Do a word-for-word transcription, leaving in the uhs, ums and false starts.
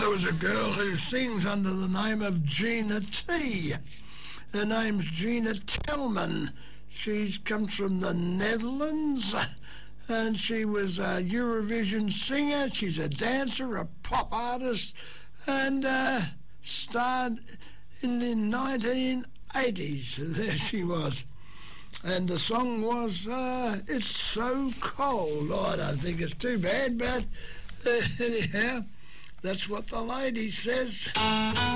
there was a girl who sings under the name of Gina T. Her name's Gina Telman. She comes from the Netherlands, and she was a Eurovision singer. She's a dancer, a pop artist, and uh, starred in the nineteen eighties. There she was. And the song was, uh, It's So Cold. Oh, I don't think it's too bad, but uh, anyhow, that's what the lady says.